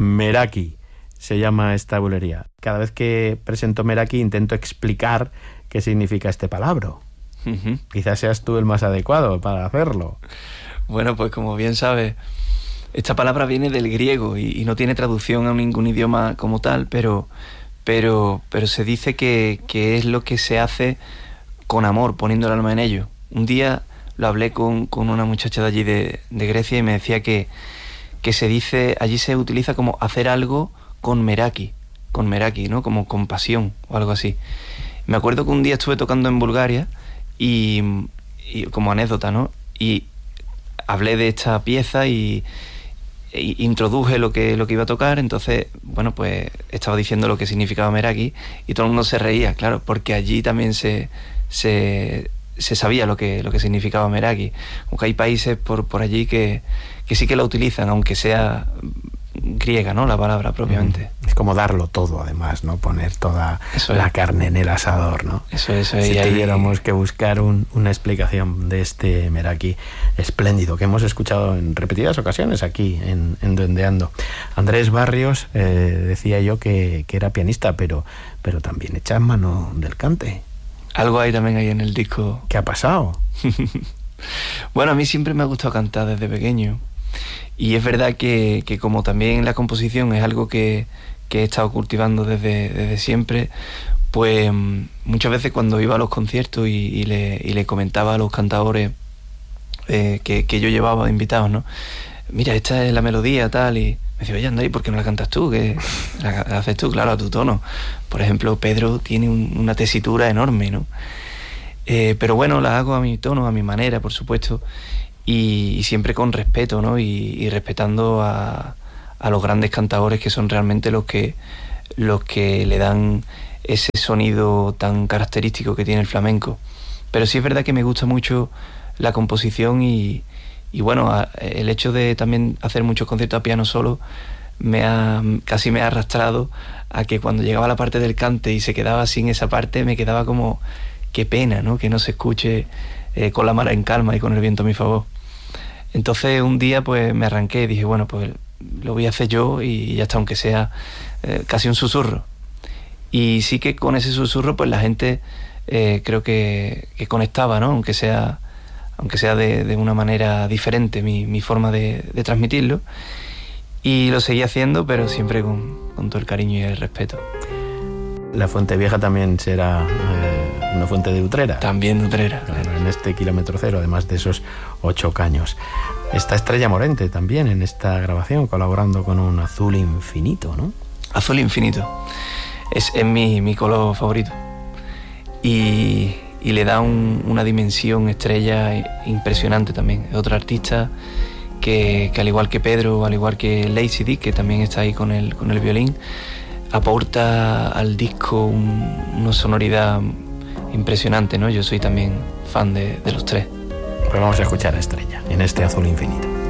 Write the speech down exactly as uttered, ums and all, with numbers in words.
Meraki se llama esta bulería. Cada vez que presento Meraki intento explicar qué significa este palabra. Uh-huh. Quizás seas tú el más adecuado para hacerlo. Bueno, pues como bien sabes, esta palabra viene del griego y, y no tiene traducción a ningún idioma como tal, pero, pero, pero se dice que, que es lo que se hace con amor, poniendo el alma en ello. Un día lo hablé con, con una muchacha de allí de, de Grecia y me decía que, que se dice, allí se utiliza como hacer algo con meraki, con meraki, ¿no? Como con pasión o algo así. Me acuerdo que un día estuve tocando en Bulgaria y, y como anécdota, ¿no? Y hablé de esta pieza y, y introduje lo que, lo que iba a tocar. Entonces, bueno, pues estaba diciendo lo que significaba meraki y todo el mundo se reía, claro, porque allí también se... se se sabía lo que, lo que significaba meraki. Aunque hay países por, por allí que, que sí que la utilizan, aunque sea griega, ¿no? La palabra propiamente. Es como darlo todo, además, ¿no? Poner toda eso la es. carne en el asador, ¿no? Eso, eso. Si y tuviéramos ahí... que buscar un, una explicación de este meraki espléndido que hemos escuchado en repetidas ocasiones aquí en, en Duendeando. Andrés Barrios, eh, decía yo que, que era pianista, pero, pero también echa mano del cante. Algo hay también ahí en el disco. ¿Qué ha pasado? Bueno, a mí siempre me ha gustado cantar desde pequeño. Y es verdad que, que como también la composición es algo que, que he estado cultivando desde, desde siempre, pues muchas veces cuando iba a los conciertos y, y, le, y le comentaba a los cantadores eh, que, que yo llevaba invitados, ¿no? Mira, esta es la melodía, tal, y me decía, oye, Andrés, ¿por qué no la cantas tú? Que la, la haces tú, claro, a tu tono. Por ejemplo, Pedro tiene un, una tesitura enorme, ¿no? Eh, pero bueno, la hago a mi tono, a mi manera, por supuesto, y, y siempre con respeto, ¿no? Y, y respetando a, a los grandes cantadores que son realmente los que, los que le dan ese sonido tan característico que tiene el flamenco. Pero sí es verdad que me gusta mucho la composición y... Y bueno, el hecho de también hacer muchos conciertos a piano solo me ha, casi me ha arrastrado a que cuando llegaba la parte del cante y se quedaba sin esa parte, me quedaba como, qué pena, ¿no? Que no se escuche eh, con la mar en calma y con el viento a mi favor. Entonces un día pues me arranqué y dije, bueno, pues lo voy a hacer yo y ya está, aunque sea eh, casi un susurro. Y sí que con ese susurro pues la gente eh, creo que, que conectaba, ¿no? Aunque sea... aunque sea de, de una manera diferente mi, mi forma de, de transmitirlo, y lo seguí haciendo, pero siempre con, con todo el cariño y el respeto. La Fuente Vieja también será eh, una fuente de Utrera. También de Utrera. Claro, en este kilómetro cero, además de esos ocho caños. Está Estrella Morente también en esta grabación, colaborando con un azul infinito, ¿no? Azul infinito. Es, es mi, mi color favorito. Y... y le da un, una dimensión Estrella impresionante también. Es otra artista que, que al igual que Pedro, al igual que Lazy Dick, que también está ahí con el, con el violín, aporta al disco un, una sonoridad impresionante, ¿no? Yo soy también fan de, de los tres. Pues vamos a escuchar a Estrella en este Azul Infinito.